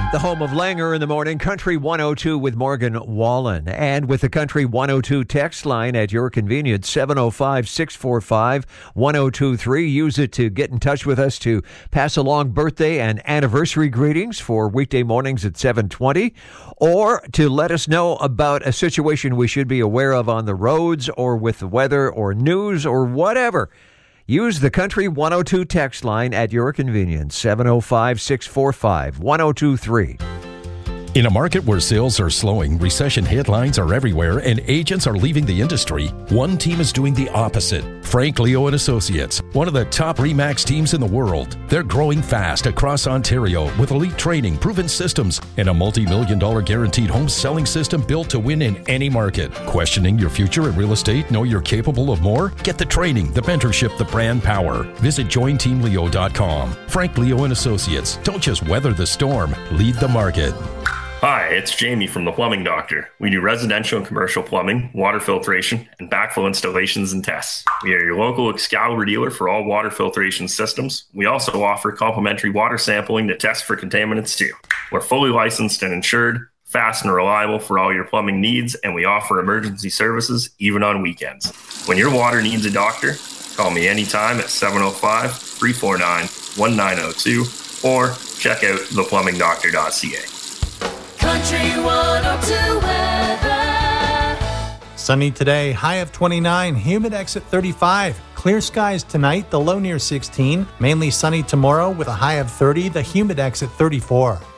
The home of Langer in the morning, Country 102 with Morgan Wallen. And with the Country 102 text line at your convenience, 705-645-1023. Use it to get in touch with us to pass along birthday and anniversary greetings for weekday mornings at 7:20, or to let us know about a situation we should be aware of on the roads or with the weather or news or whatever. Use the Country 102 text line at your convenience, 705-645-1023. In a market where sales are slowing, recession headlines are everywhere, and agents are leaving the industry, one team is doing the opposite. Frank Leo and Associates, one of the top RE/MAX teams in the world. They're growing fast across Ontario with elite training, proven systems, and a multi-million-dollar guaranteed home selling system built to win in any market. Questioning your future in real estate? Know you're capable of more? Get the training, the mentorship, the brand power. Visit jointeamleo.com. Frank Leo and Associates. Don't just weather the storm, lead the market. Hi, it's Jamie from The Plumbing Doctor. We do residential and commercial plumbing, water filtration, and backflow installations and tests. We are your local Excalibur dealer for all water filtration systems. We also offer complimentary water sampling to test for contaminants too. We're fully licensed and insured, fast and reliable for all your plumbing needs, and we offer emergency services even on weekends. When your water needs a doctor, call me anytime at 705-349-1902 or check out theplumbingdoctor.ca. Country 102 weather. Sunny today, high of 29, humid exit 35. Clear skies tonight, the low near 16. Mainly sunny tomorrow with a high of 30, the humid exit 34.